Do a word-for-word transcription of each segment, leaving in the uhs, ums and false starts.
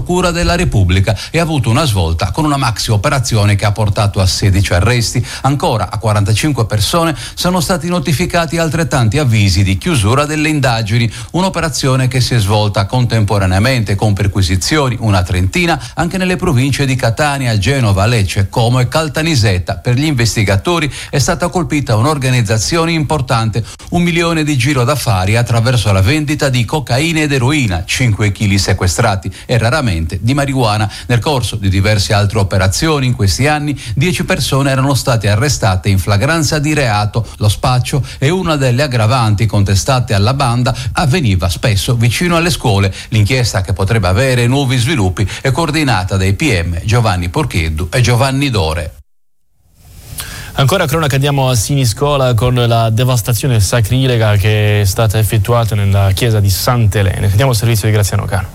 Procura della Repubblica e ha avuto una svolta con una maxi operazione che ha portato a sedici arresti. Ancora a quarantacinque persone sono stati notificati altrettanti avvisi di chiusura delle indagini, un'operazione che si è svolta contemporaneamente con perquisizioni, una trentina, anche nelle province di Catania, Genova, Lecce, Como e Caltanissetta. Per gli investigatori è stata colpita un'organizzazione importante, un milione di giro d'affari attraverso la vendita di cocaina ed eroina, cinque chili sequestrati e raramente di marijuana. Nel corso di diverse altre operazioni in questi anni, dieci persone erano state arrestate in flagranza di reato. Lo spaccio è una delle aggravanti contestate alla banda, avveniva spesso vicino alle scuole. L'inchiesta, che potrebbe avere nuovi sviluppi, è coordinata dai P M Giovanni Porcheddu e Giovanni Dore. Ancora cronaca, andiamo a Siniscola con la devastazione sacrilega che è stata effettuata nella chiesa di Sant'Elene. Sentiamo il servizio di Graziano Cano.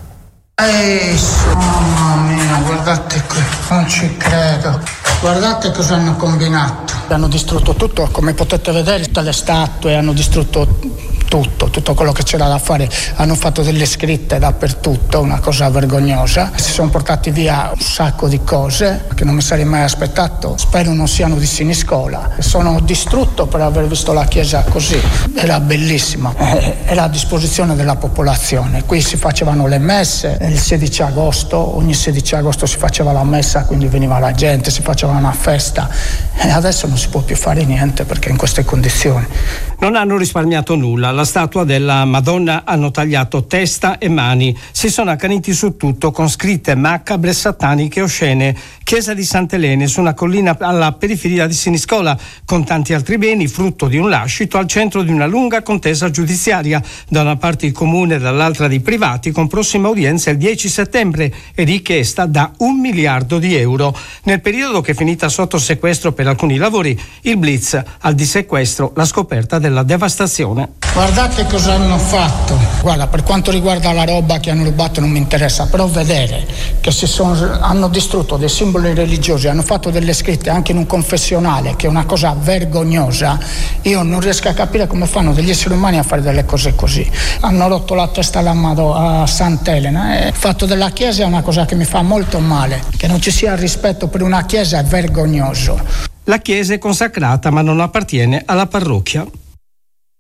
Ehi, mamma mia, guardate qui, non ci credo. Guardate cosa hanno combinato. Hanno distrutto tutto, come potete vedere, tutte le statue, hanno distrutto tutto, tutto quello che c'era da fare. Hanno fatto delle scritte dappertutto, una cosa vergognosa. Si sono portati via un sacco di cose che non mi sarei mai aspettato. Spero non siano di Siniscola. Sono distrutto per aver visto la chiesa così. Era bellissima, era a disposizione della popolazione. Qui si facevano le messe il sedici agosto, ogni sedici agosto si faceva la messa, quindi veniva la gente, si faceva una festa. E adesso non si può più fare niente perché in queste condizioni. Non hanno risparmiato nulla. La statua della Madonna hanno tagliato testa e mani. Si sono accaniti su tutto con scritte macabre, sataniche e oscene. Chiesa di Sant'Elene, su una collina alla periferia di Siniscola, con tanti altri beni, frutto di un lascito, al centro di una lunga contesa giudiziaria. Da una parte il comune e dall'altra dei privati, con prossima udienza il dieci settembre e richiesta da un miliardo di euro. Nel periodo che è finita sotto sequestro per alcuni lavori, il blitz al dissequestro, la scoperta della devastazione. Guardate cosa hanno fatto. Guarda, per quanto riguarda la roba che hanno rubato non mi interessa, però vedere che si sono, hanno distrutto dei simboli religiosi, hanno fatto delle scritte anche in un confessionale, che è una cosa vergognosa. Io non riesco a capire come fanno degli esseri umani a fare delle cose così. Hanno rotto la testa alla Mado, a Sant'Elena. Il fatto della chiesa è una cosa che mi fa molto male. Che non ci sia rispetto per una chiesa è vergognoso. La chiesa è consacrata ma non appartiene alla parrocchia.